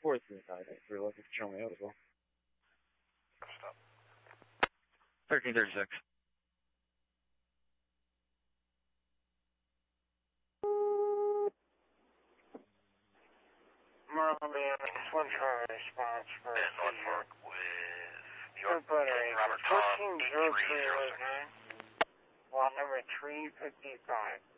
4 suicide. Thanks for looking for showing me out as well. Stop. 1336. Marlboro, 1 car response for Norfolk with New York, Robert Tom, 140309, lot number 355.